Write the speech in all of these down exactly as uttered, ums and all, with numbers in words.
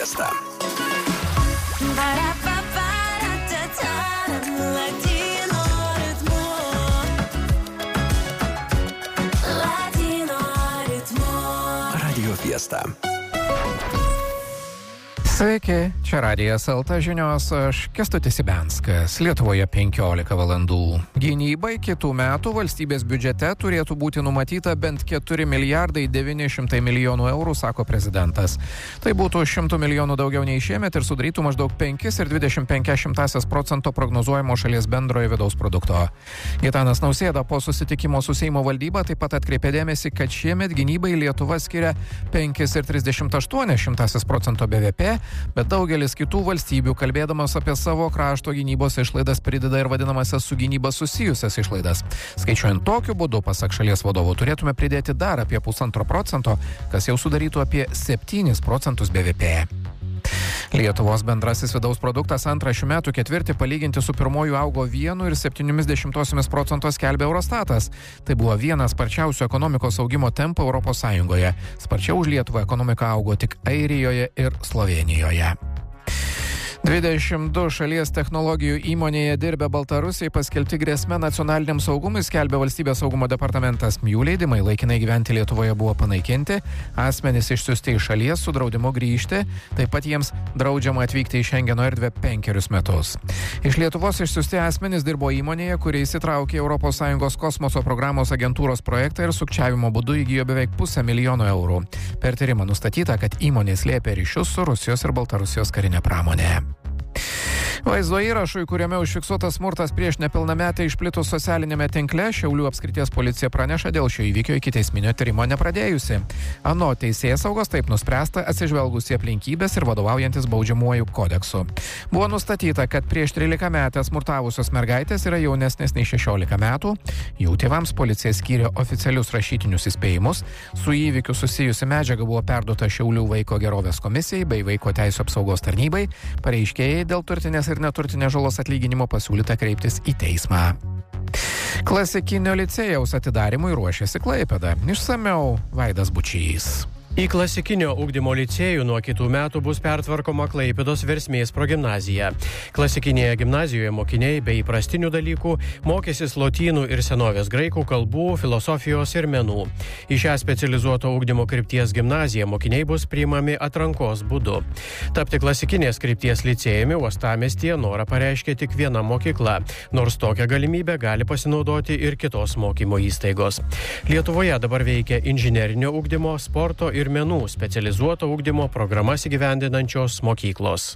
Fiesta. Radio Fiesta. Sveiki, čia Radijas L T žinios, aš Kęstutis Ibenskas, Lietuvoje penkiolika valandų. Gynybai kitų metų valstybės biudžete turėtų būti numatyta bent keturi milijardai devyni šimtai milijonų eurų, sako prezidentas. Tai būtų šimtų milijonų daugiau nei šiemet ir sudarytų maždaug penkis ir dvidešimt penkias šimtasias procento prognozuojamo šalies bendrojo vidaus produkto. Gitanas Nausėda po susitikimo su Seimo valdyba taip pat atkreipė dėmesį, kad šiemet gynybai Lietuva skiria penkis ir trisdešimt aštuonias šimtasias procento B V P, bet daugelis kitų valstybių, kalbėdamas apie savo krašto gynybos išlaidas, prideda ir vadinamasias su gynyba susijusias išlaidas. Skaičiuojant tokiu būdu, pasak šalies vadovų, turėtume pridėti dar apie pusantro procento, kas jau sudarytų apie septynis procentus B V P. Lietuvos bendrasis vidaus produktas antrą šių metų ketvirtį palyginti su pirmoju augo vienu ir septyniomis dešimtosiomis procento, skelbia Eurostatas. Tai buvo vienas sparčiausių ekonomikos augimo tempų Europos Sąjungoje. Sparčiau už Lietuvą ekonomika augo tik Airijoje ir Slovėnijoje. dvidešimt du šalies technologijų įmonėje dirbę Baltarusiai paskelbti grėsme nacionaliniam saugumui, skelbia Valstybės saugumo departamentas. Jų leidimai laikinai gyventi Lietuvoje buvo panaikinti, asmenys išsiųsti iš šalies su draudimu grįžti, taip pat jiems draudžiama atvykti į Šengeno erdvę penkerius metus. Iš Lietuvos išsiųsti asmenys dirbo įmonėje, kuri įsitraukė Europos Sąjungos kosmoso programos agentūros projektą ir sukčiavimo būdu įgijo beveik pusę milijono eurų. Per tyrimą nustatyta, kad įmonė slėpė ryšius su Rusijos ir Baltarusijos karinė pramonė. Vaizdo įrašui, kuriame užfiksuotas smurtas prieš nepilnametę išplitus socialinėme tinkle, Šiaulių apskrities policija praneša dėl šio įvykio ikiteisminio tyrimo nepradėjusi. Anot teisėsaugos taip nuspręsta atsižvelgus į aplinkybės ir vadovaujantis baudžiamuoju kodeksu. Buvo nustatyta, kad prieš trylikametę smurtavusios mergaitės yra jaunesnės nei šešiolika metų. Jų tėvams policija skyrė oficialius rašytinius įspėjimus. Su įvykiu susijusi medžiaga buvo perduota Šiaulių vaiko gerovės komisijai bei vaiko teisių apsaugos tarnybai. Pareiškėjai dėl turtinės ir neturtinės žalos atlyginimo pasiūlyta kreiptis į teismą. Klasikinio licėjaus atidarymui ruošiasi Klaipėda. Išsamiau Vaidas Bučys. Į klasikinio ugdymo licėjų nuo kitų metų bus pertvarkoma Klaipėdos Versmės progimnazija. Klasikinėje gimnazijoje mokiniai be įprastinių dalykų mokysis lotynų ir senovės graikų kalbų, filosofijos ir menų. Į šią specializuoto ugdymo krypties gimnaziją mokiniai bus priimami atrankos būdu. Tapti klasikinės krypties licėjumi uostamiestyje norą pareiškė tik viena mokykla, nors tokią galimybę gali pasinaudoti ir kitos mokymo įstaigos. Lietuvoje dabar veikia inžinerinio ugdymo, sporto ir ir menų specializuoto ugdymo programas įgyvendinančios mokyklos.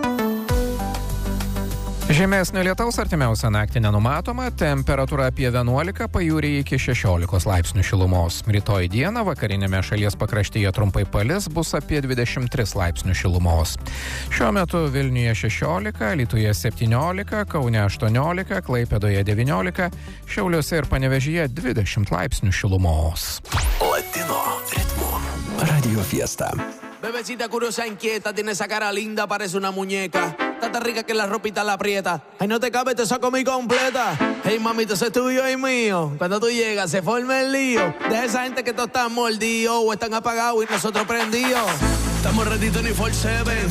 Žemesnio lietaus artimiausią naktį nenumatoma, temperatūra apie vienuolika, pajūryje iki šešiolikos laipsnių šilumos. Rytoj dieną vakarinėme šalies pakraštyje trumpai palis, bus apie dvidešimt tris laipsnių šilumos. Šiuo metu Vilniuje šešiolika, Alytuje septyniolika, Kaune aštuoniolika, Klaipėdoje devyniolika, Šiauliuose ir Panevėžyje dvidešimt laipsnių šilumos. Latino ritmo. Radio Fiesta. Bebecita curiosa inquieta, tiene esa cara linda, parece una muñeca. Está tan rica que la ropita la aprieta. Ay, no te cabe, te saco mi completa. Hey, mamita, eso es tuyo y mío. Cuando tú llegas, se forma el lío. De esa gente que todos están mordidos o están apagados y nosotros prendidos. Estamos ready veinticuatro siete.